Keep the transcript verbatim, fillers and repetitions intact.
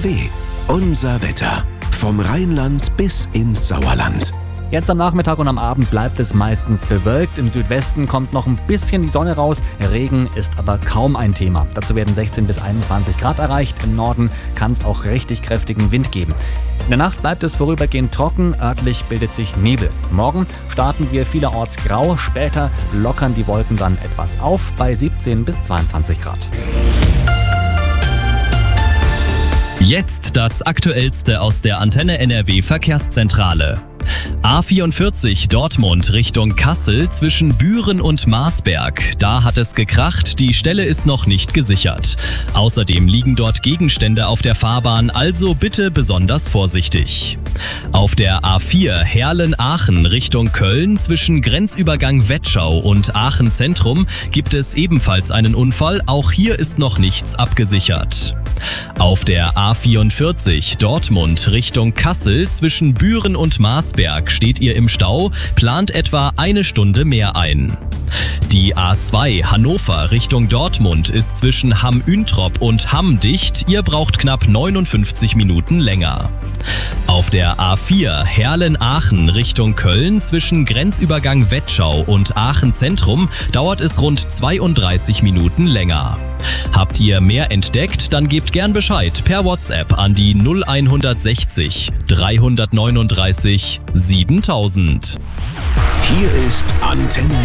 W. Unser Wetter. Vom Rheinland bis ins Sauerland. Jetzt am Nachmittag und am Abend bleibt es meistens bewölkt. Im Südwesten kommt noch ein bisschen die Sonne raus. Regen ist aber kaum ein Thema. Dazu werden sechzehn bis einundzwanzig Grad erreicht. Im Norden kann es auch richtig kräftigen Wind geben. In der Nacht bleibt es vorübergehend trocken. Örtlich bildet sich Nebel. Morgen starten wir vielerorts grau. Später lockern die Wolken dann etwas auf bei siebzehn bis zweiundzwanzig Grad. Jetzt das Aktuellste aus der Antenne N R W Verkehrszentrale. A vierundvierzig Dortmund Richtung Kassel zwischen Büren und Marsberg. Da hat es gekracht, die Stelle ist noch nicht gesichert. Außerdem liegen dort Gegenstände auf der Fahrbahn, also bitte besonders vorsichtig. Auf der A vier Herlen-Aachen Richtung Köln zwischen Grenzübergang Wetschau und Aachen Zentrum gibt es ebenfalls einen Unfall, auch hier ist noch nichts abgesichert. Auf der A vierundvierzig Dortmund Richtung Kassel zwischen Büren und Marsberg steht ihr im Stau, plant etwa eine Stunde mehr ein. Die A zwei Hannover Richtung Dortmund ist zwischen Hamm-Üntrop und Hamm dicht, ihr braucht knapp neunundfünfzig Minuten länger. Auf der A vier Herlen-Aachen Richtung Köln zwischen Grenzübergang Wetschau und Aachen Zentrum dauert es rund zweiunddreißig Minuten länger. Habt ihr mehr entdeckt, dann gebt gern Bescheid per WhatsApp an die null sechzig dreihundertneununddreißig siebentausend. Hier ist Antenne